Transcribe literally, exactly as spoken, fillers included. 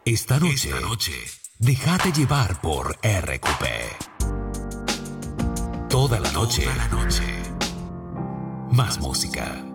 Esta noche, Esta noche, déjate llevar por R Q P. Toda la noche, toda la noche. más música.